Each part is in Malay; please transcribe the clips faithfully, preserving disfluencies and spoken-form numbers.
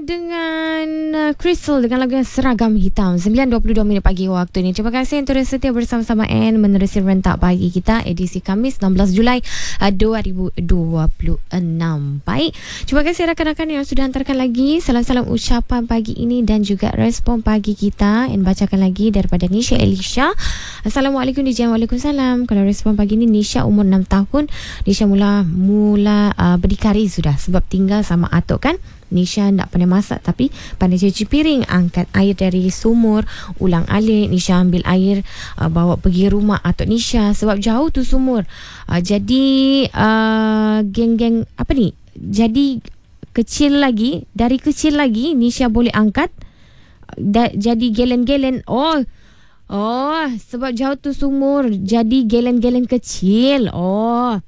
dengan uh, Crystal dengan lagu yang Seragam Hitam. sembilan dua puluh dua minit pagi waktu ni. Terima kasih yang terus setia bersama-sama N menerusi rentak pagi kita edisi Khamis enam belas Julai uh, dua ribu dua puluh enam. Baik, terima kasih rakan-rakan yang sudah hantarkan lagi salam-salam ucapan pagi ini dan juga respon pagi kita. N bacakan lagi daripada Nisha Elisha. Assalamualaikum D J. Waalaikumsalam. Kalau respon pagi ni, Nisha umur enam tahun. Nisha mula mula uh, berdikari sudah sebab tinggal sama atuk kan. Nisha tak pandai masak tapi pandai cuci piring, angkat air dari sumur, ulang alik. Nisha ambil air uh, bawa pergi rumah atuk Nisha sebab jauh tu sumur. Uh, jadi uh, geng-geng apa ni? Jadi kecil lagi, dari kecil lagi Nisha boleh angkat da, jadi gelen-gelen. Oh, oh sebab jauh tu sumur jadi gelen-gelen kecil. Oh.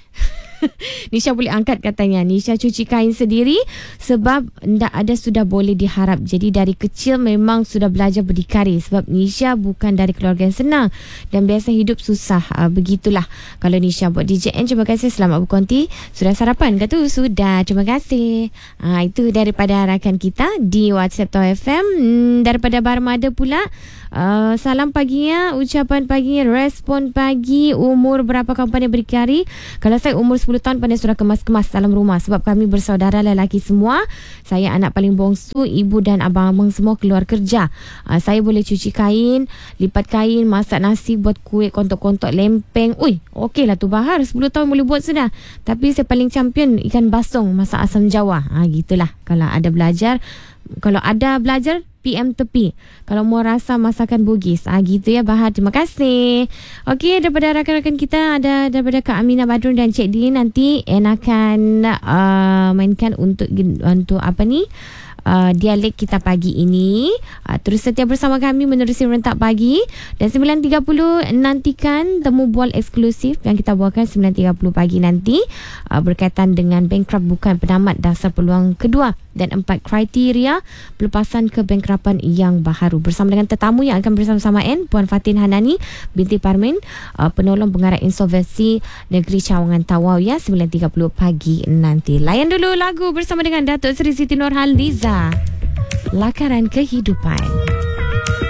Nisha boleh angkat katanya. Nisha cuci kain sendiri sebab tak ada sudah boleh diharap. Jadi dari kecil memang sudah belajar berdikari sebab Nisha bukan dari keluarga yang senang dan biasa hidup susah. Uh, begitulah kalau Nisha buat D J N. Terima kasih, selamat berkonti. Sudah sarapan ke tu? Sudah, terima kasih. Uh, itu daripada rakan kita di WhatsApp Tau F M. hmm, Daripada Barmada pula, Uh, salam paginya, ucapan paginya, respon pagi, umur berapa kamu pandai berdikari? Kalau saya umur sepuluh tahun pandai sudah kemas-kemas dalam rumah sebab kami bersaudara lelaki semua. Saya anak paling bongsu, ibu dan abang-abang semua keluar kerja. uh, Saya boleh cuci kain, lipat kain, masak nasi, buat kuih, kontok-kontok, lempeng. Ui, okey lah tu Bahar, sepuluh tahun boleh buat sudah. Tapi saya paling champion ikan basong, masak asam jawa. ha, Gitulah kalau ada belajar. Kalau ada belajar P M tepi. Kalau mau rasa masakan Bugis. Ah gitu ya Bahar. Terima kasih. Okey, daripada rakan-rakan kita ada daripada Kak Aminah Badrun dan Cik Din. Nanti En akan uh, mainkan untuk untuk apa ni? Uh, dialek kita pagi ini. uh, Terus setia bersama kami menerusi rentak pagi. Dan sembilan tiga puluh nantikan temu bual eksklusif yang kita buatkan sembilan tiga puluh pagi nanti, uh, berkaitan dengan bankrupt bukan penamat, dasar peluang kedua dan empat kriteria pelepasan kebankrapan yang baharu. Bersama dengan tetamu yang akan bersama-sama N, Puan Fatin Hanani binti Parmin, uh, penolong pengarah insolvensi Negeri Cawangan Tawau ya, sembilan tiga puluh pagi nanti. Layan dulu lagu bersama dengan Datuk Seri Siti Nurhaliza, Lakaran Kehidupan.